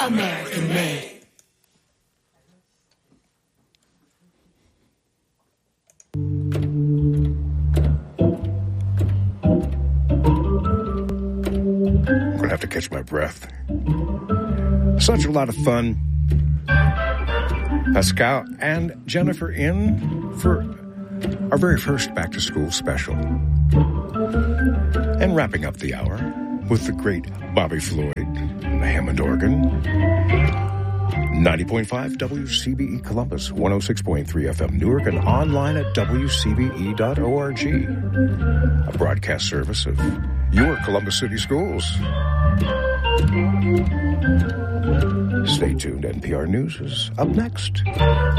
American made. I'm gonna have to catch my breath. Such a lot of fun. Pascal and Jennifer in for our very first back-to-school special. And wrapping up the hour with the great Bobby Floyd and the Hammond organ. 90.5 WCBE Columbus, 106.3 FM Newark, and online at WCBE.org. A broadcast service of your Columbus City Schools. Stay tuned. NPR News is up next.